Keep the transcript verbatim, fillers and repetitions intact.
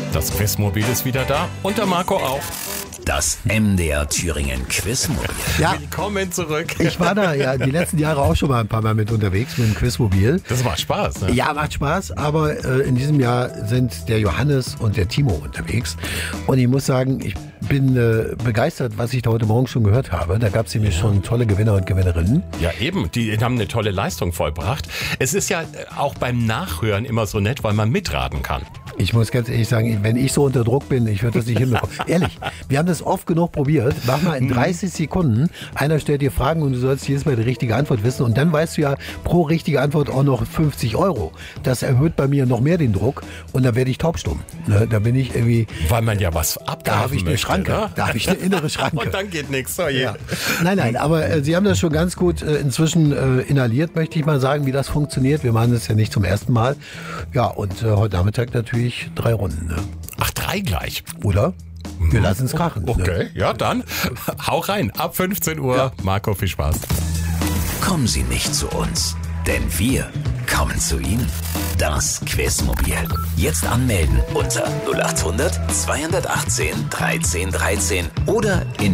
Das Quizmobil ist wieder da und der Marco auch. Das M D R Thüringen Quizmobil. Ja, Willkommen zurück. ich war da ja die letzten Jahre auch schon mal ein paar Mal mit unterwegs mit dem Quizmobil. Das macht Spaß, ne? Ja, macht Spaß, aber äh, in diesem Jahr sind der Johannes und der Timo unterwegs. Und ich muss sagen, ich bin äh, begeistert, was ich da heute Morgen schon gehört habe. Da gab es nämlich schon tolle Gewinner und Gewinnerinnen. Ja, eben. Die haben eine tolle Leistung vollbracht. Es ist ja auch beim Nachhören immer so nett, weil man mitraten kann. Ich muss ganz ehrlich sagen, wenn ich so unter Druck bin, ich würde das nicht hinbekommen. Ehrlich, wir haben das oft genug probiert. Mach mal in dreißig Sekunden. Einer stellt dir Fragen und du sollst jedes Mal die richtige Antwort wissen. Und dann weißt du ja pro richtige Antwort auch noch fünfzig Euro. Das erhöht bei mir noch mehr den Druck und dann werde ich taubstumm. Ne, da bin ich irgendwie... Weil man ja was abgreifen Da habe ich eine möchte, Schranke. ne? Da habe ich eine innere Schranke. Und dann geht nichts. Oh je. Ja. Nein, nein, aber äh, Sie haben das schon ganz gut äh, inzwischen äh, inhaliert, möchte ich mal sagen, wie das funktioniert. Wir machen das ja nicht zum ersten Mal. Ja, und äh, heute Nachmittag natürlich drei Runden. Ne? Ach, drei gleich. Oder? Wir lassen es krachen. Okay, Ne? ja dann. Hau rein. Ab fünfzehn Uhr. Ja. Marco, viel Spaß. Kommen Sie nicht zu uns, denn wir kommen zu Ihnen. Das Quizmobil. Jetzt anmelden unter null acht hundert zweihundertachtzehn dreizehn dreizehn oder in